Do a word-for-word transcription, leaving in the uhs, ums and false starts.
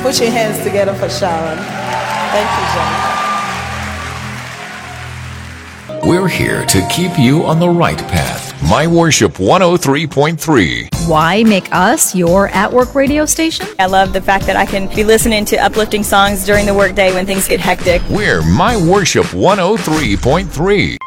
Put your hands together for Sharon. Thank you, John. We're here to keep you on the right path. My Worship one oh three point three. Why make us your at-work radio station? I love the fact that I can be listening to uplifting songs during the workday when things get hectic. We're My Worship one oh three point three.